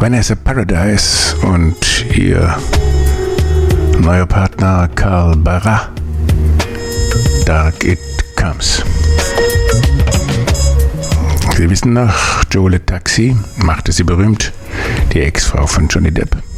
Vanessa Paradis und ihr neuer Partner Carl Barra. Dark It Comes. Sie wissen noch, Jolie Taxi machte sie berühmt, die Ex-Frau von Johnny Depp.